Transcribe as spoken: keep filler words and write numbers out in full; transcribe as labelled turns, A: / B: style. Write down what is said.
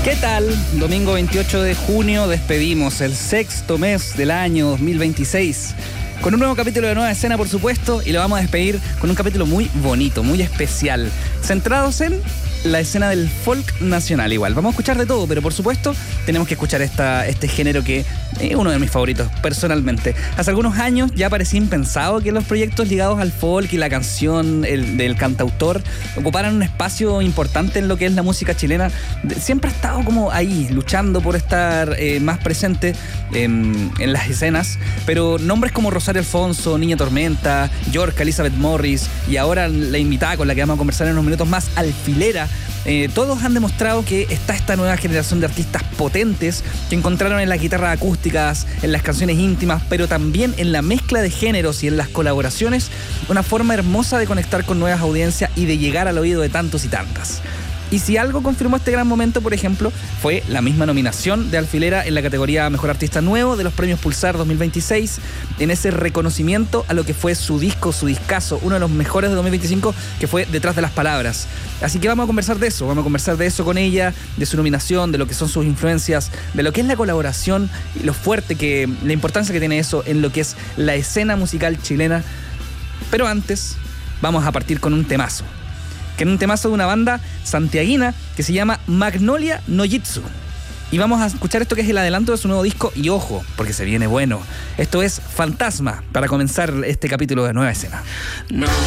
A: ¿Qué tal? Domingo veintiocho de junio despedimos el sexto mes del año dos mil veintiséis con un nuevo capítulo de Nueva Escena, por supuesto, y lo vamos a despedir con un capítulo muy bonito, muy especial, centrados en la escena del folk nacional. Igual, vamos a escuchar de todo, pero por supuesto tenemos que escuchar esta, este género que es uno de mis favoritos personalmente. Hace algunos años ya parecía impensado que los proyectos ligados al folk y la canción el, del cantautor ocuparan un espacio importante en lo que es la música chilena. Siempre ha estado como ahí, luchando por estar eh, más presente en, en las escenas, pero nombres como Rosario Alfonso, Niña Tormenta, York, Elizabeth Morris y ahora la invitada con la que vamos a conversar en unos minutos más, Alfilera, Eh, todos han demostrado que está esta nueva generación de artistas potentes que encontraron en las guitarras acústicas, en las canciones íntimas, pero también en la mezcla de géneros y en las colaboraciones, una forma hermosa de conectar con nuevas audiencias y de llegar al oído de tantos y tantas. Y si algo confirmó este gran momento, por ejemplo, fue la misma nominación de Alfilera en la categoría Mejor Artista Nuevo de los Premios Pulsar dos mil veintiséis, en ese reconocimiento a lo que fue su disco, su discazo, uno de los mejores de dos mil veinticinco, que fue Detrás de las Palabras. Así que vamos a conversar de eso, vamos a conversar de eso con ella, de su nominación, de lo que son sus influencias, de lo que es la colaboración y lo fuerte que, la importancia que tiene eso en lo que es la escena musical chilena. Pero antes, vamos a partir con un temazo. que en un temazo de una banda santiaguina que se llama Magnolia no Jitsu. Y vamos a escuchar esto que es el adelanto de su nuevo disco, y ojo, porque se viene bueno. Esto es Fantasma, para comenzar este capítulo de Nueva Escena. No.